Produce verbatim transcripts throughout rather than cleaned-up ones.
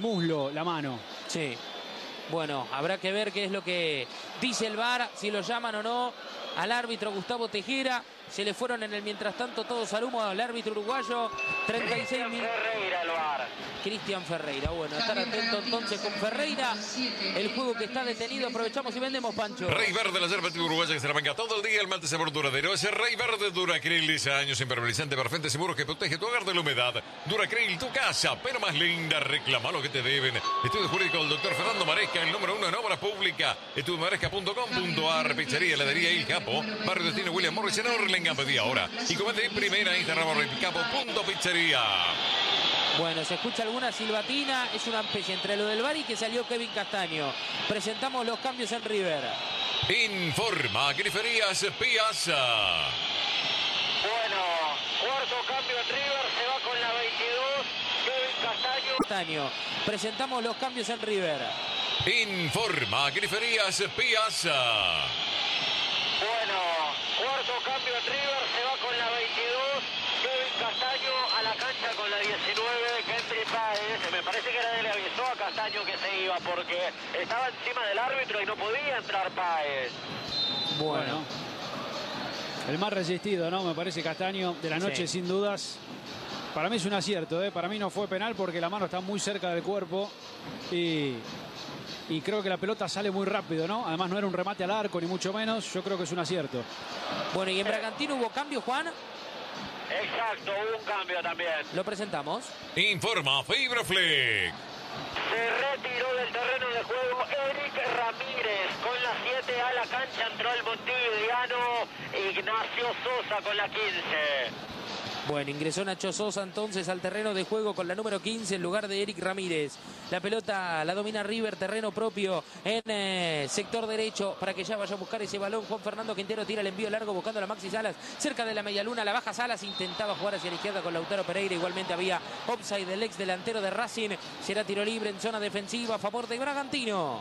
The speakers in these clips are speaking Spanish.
muslo, la mano. Sí. Bueno, habrá que ver qué es lo que dice el V A R, si lo llaman o no al árbitro Gustavo Tejera. Se le fueron en el mientras tanto todos al humo al árbitro uruguayo. treinta y seis minutos. Ferreira, el V A R. Cristian Ferreira. Bueno, estar atento entonces con Ferreira. El juego que está detenido. Aprovechamos y vendemos, Pancho. Rey Verde, la yerba uruguaya que se la banca todo el día. El malte sabor duradero. Ese Rey Verde Duracril. diez años impermeabilizante perfecto, seguro que protege tu hogar de la humedad. Duracril, tu casa, pero más linda. Reclama lo que te deben. Estudio jurídico del doctor Fernando Maresca, el número uno en obra pública. estudio maresca punto com punto a r. Pizzería, heladería El Capo. Barrio Destino William Morris en Orlenga. Pedí ahora. Y comete primera Instagram El Capo punto pizzería. Bueno, se escucha alguna silbatina. Es una especie entre lo del V A R y que salió Kevin Castaño. Presentamos los cambios en River. Informa Griferías Piazza. Bueno, cuarto cambio en River, se va con la veintidós, Kevin Castaño. Castaño. Presentamos los cambios en River. Informa Griferías Piazza. Bueno, cuarto cambio en River, se va con la veintidós, Kevin Castaño a la cancha con la diecinueve, Kendry Páez. Me parece que nadie le avisó a Castaño que se iba porque estaba encima del árbitro y no podía entrar Páez. Bueno. El más resistido, ¿no? Me parece Castaño de la noche, sí, sin dudas. Para mí es un acierto, ¿eh? Para mí no fue penal porque la mano está muy cerca del cuerpo y, y creo que la pelota sale muy rápido, ¿no? Además no era un remate al arco ni mucho menos. Yo creo que es un acierto. Bueno, ¿y en Bragantino hubo cambio, Juan? Exacto, hubo un cambio también. Lo presentamos. Informa Fibroflex. Se retiró del terreno de juego Eric Ramírez con la siete a la cancha, entró el montevideano Ignacio Sosa con la quince. Bueno, ingresó Nacho Sosa entonces al terreno de juego con la número quince en lugar de Eric Ramírez. La pelota la domina River, terreno propio en eh, sector derecho para que ya vaya a buscar ese balón. Juan Fernando Quintero tira el envío largo buscando a la Maxi Salas cerca de la medialuna. La baja Salas, intentaba jugar hacia la izquierda con Lautaro Pereira. Igualmente había offside del ex delantero de Racing. Será tiro libre en zona defensiva a favor de Bragantino.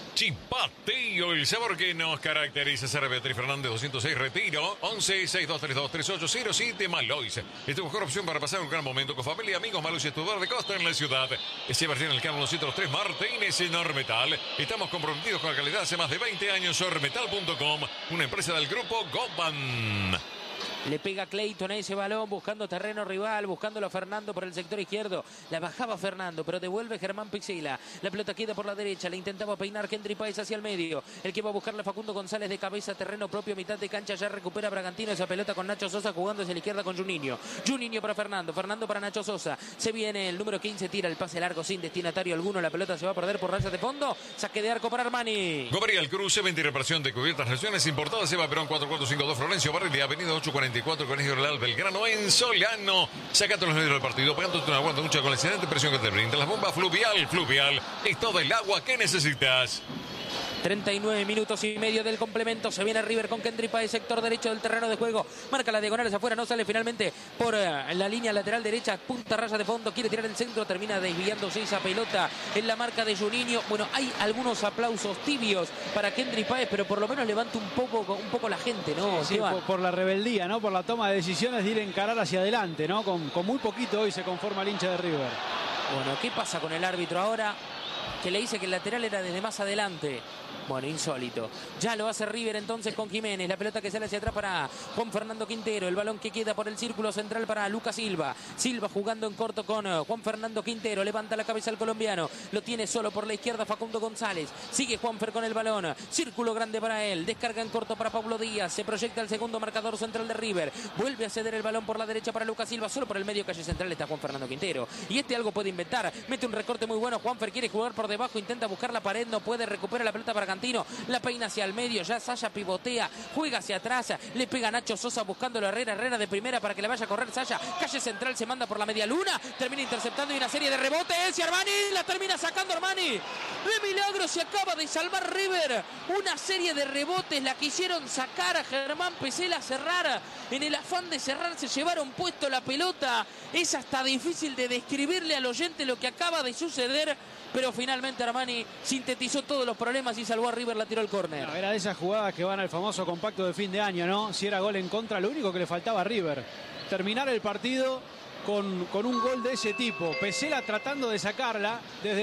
Chipatillo, el sabor que nos caracteriza. Ser Beatriz Fernández, doscientos seis, retiro. once, seis dos tres dos, tres ocho cero siete, Malois. Es tu mejor opción para pasar un gran momento con familia, amigos. Malois es tu bar de costa en la ciudad. Sebastián Elcano doscientos tres, Martínez en Ormetal. Estamos comprometidos con la calidad hace más de veinte años. Ormetal punto com, una empresa del grupo Goban. Le pega Clayton a ese balón, buscando terreno rival, buscándolo a Fernando por el sector izquierdo. La bajaba Fernando, pero devuelve Germán Pixela. La pelota queda por la derecha, le intentaba peinar Kendry Páez hacia el medio. El que va a buscarle a Facundo González de cabeza, terreno propio, mitad de cancha. Ya recupera Bragantino esa pelota con Nacho Sosa jugando hacia la izquierda con Juninho. Juninho para Fernando, Fernando para Nacho Sosa. Se viene el número quince, tira el pase largo sin destinatario alguno. La pelota se va a perder por rayas de fondo. Saque de arco para Armani. Gabriel Cruz, venta y reparación de cubiertas naciones importadas. Eva Perón cuatro cuatro cinco dos, Florencio Barrelia, avenida ocho cuarenta y cuatro, Colegio Real Belgrano en Solano. Sacate los medios del partido, pegándote una aguanta mucha con la excelente presión que te brinda. La bomba fluvial, fluvial, es todo el agua que necesitas. treinta y nueve minutos y medio del complemento. Se viene River con Kendry Páez, sector derecho del terreno de juego. Marca las diagonales afuera, no sale finalmente por uh, la línea lateral derecha. Punta raya de fondo, quiere tirar el centro, termina desviándose esa pelota en la marca de Juninho. Bueno, hay algunos aplausos tibios para Kendry Páez, pero por lo menos levanta un poco, un poco la gente, ¿no? Sí, por, por la rebeldía, ¿no? Por la toma de decisiones de ir a encarar hacia adelante, ¿no? Con, con muy poquito hoy se conforma el hincha de River. Bueno, ¿qué pasa con el árbitro ahora? Que le dice que el lateral era desde más adelante. Bueno, insólito. Ya lo hace River entonces con Jiménez. La pelota que sale hacia atrás para Juan Fernando Quintero. El balón que queda por el círculo central para Lucas Silva. Silva jugando en corto con Juan Fernando Quintero. Levanta la cabeza el colombiano. Lo tiene solo por la izquierda Facundo González. Sigue Juanfer con el balón. Círculo grande para él. Descarga en corto para Pablo Díaz. Se proyecta el segundo marcador central de River. Vuelve a ceder el balón por la derecha para Lucas Silva. Solo por el medio calle central está Juan Fernando Quintero. Y este algo puede inventar. Mete un recorte muy bueno. Juanfer quiere jugar por debajo. Intenta buscar la pared. No puede. Recupera la pelota Bragantino. La peina hacia el medio. Ya Saya pivotea. Juega hacia atrás. Le pega Nacho Sosa buscándolo a Herrera. Herrera de primera para que la vaya a correr Saya. Calle central se manda por la media luna. Termina interceptando y una serie de rebotes. Y Armani la termina sacando Armani. De milagro se acaba de salvar River. Una serie de rebotes la quisieron sacar a Germán Pesela a cerrar. En el afán de cerrar se llevaron puesto la pelota. Es hasta difícil de describirle al oyente lo que acaba de suceder. Pero finalmente Armani sintetizó todos los problemas y salvó a River, la tiró al córner. No, era de esas jugadas que van al famoso compacto de fin de año, ¿no? Si era gol en contra, lo único que le faltaba a River. Terminar el partido con, con un gol de ese tipo. Pesela tratando de sacarla desde